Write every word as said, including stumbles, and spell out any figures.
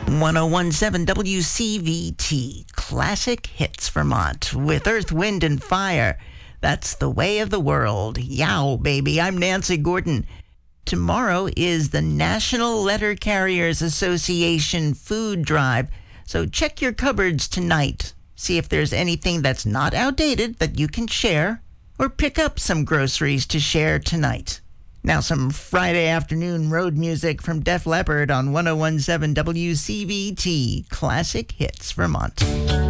ten seventeen W C V T, Classic Hits Vermont, with Earth, Wind, and Fire. That's the way of the world. Yow, baby. I'm Nancy Gordon. Tomorrow is the National Letter Carriers Association Food Drive, so check your cupboards tonight. See if there's anything that's not outdated that you can share, or pick up some groceries to share tonight. Now some Friday afternoon road music from Def Leppard on ten seventeen W C V T, Classic Hits Vermont.